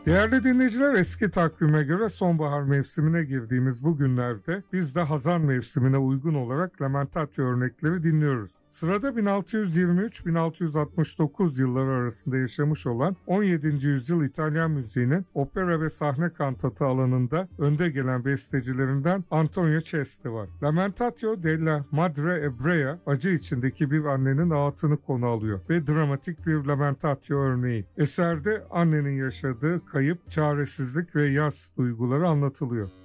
Değerli dinleyiciler, eski takvime göre sonbahar mevsimine girdiğimiz bu günlerde biz de Hazan mevsimine uygun olarak Lamentatio örnekleri dinliyoruz. Sırada 1623-1669 yılları arasında yaşamış olan 17. yüzyıl İtalyan müziğinin opera ve sahne kantatı alanında önde gelen bestecilerinden Antonio Cesti var. Lamentatio della Madre Ebrea, acı içindeki bir annenin ağıtını konu alıyor ve dramatik bir lamentatio örneği. Eserde annenin yaşadığı kayıp, çaresizlik ve yas duyguları anlatılıyor.